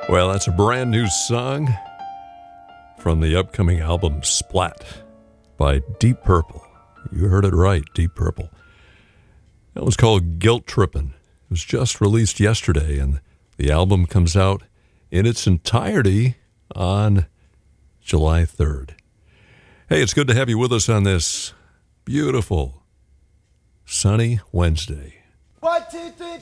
Well, that's a brand new song from the upcoming album Splat by Deep Purple. You heard it right, Deep Purple. That was called Guilt Trippin'. It was just released yesterday, and the album comes out in its entirety on July 3rd. Hey, it's good to have you with us on this beautiful, sunny Wednesday. 1, 2, 3.